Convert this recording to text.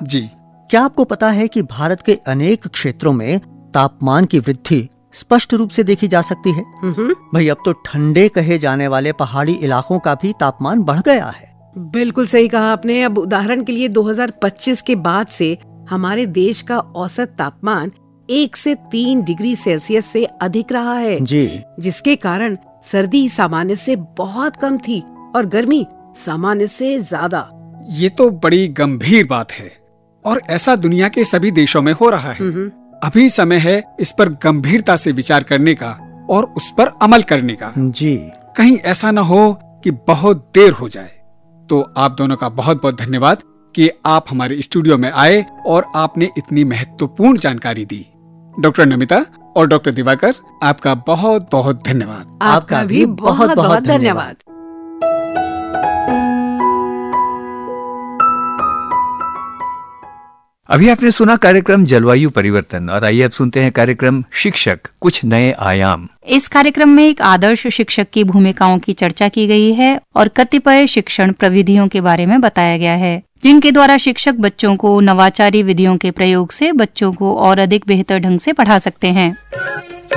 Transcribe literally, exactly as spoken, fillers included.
जी। क्या आपको पता है कि भारत के अनेक क्षेत्रों में तापमान की वृद्धि स्पष्ट रूप से देखी जा सकती है? भाई अब तो ठंडे कहे जाने वाले पहाड़ी इलाकों का भी तापमान बढ़ गया है। बिल्कुल सही कहा आपने। अब उदाहरण के लिए दो हज़ार पच्चीस के बाद से हमारे देश का औसत तापमान एक से तीन डिग्री सेल्सियस से अधिक रहा है जी, जिसके कारण सर्दी सामान्य से बहुत कम थी और गर्मी सामान्य से ज्यादा। ये तो बड़ी गंभीर बात है और ऐसा दुनिया के सभी देशों में हो रहा है। अभी समय है इस पर गंभीरता से विचार करने का और उस पर अमल करने का। जी। कहीं ऐसा न हो कि बहुत देर हो जाए। तो आप दोनों का बहुत बहुत धन्यवाद कि आप हमारे स्टूडियो में आए और आपने इतनी महत्वपूर्ण जानकारी दी। डॉक्टर नमिता और डॉक्टर दिवाकर, आपका बहुत बहुत धन्यवाद। आपका भी बहुत बहुत धन्यवाद। अभी आपने सुना कार्यक्रम जलवायु परिवर्तन और आइए अब सुनते हैं कार्यक्रम शिक्षक कुछ नए आयाम। इस कार्यक्रम में एक आदर्श शिक्षक की भूमिकाओं की चर्चा की गई है और कतिपय शिक्षण प्रविधियों के बारे में बताया गया है जिनके द्वारा शिक्षक बच्चों को नवाचारी विधियों के प्रयोग से बच्चों को और अधिक बेहतर ढंग से पढ़ा सकते हैं।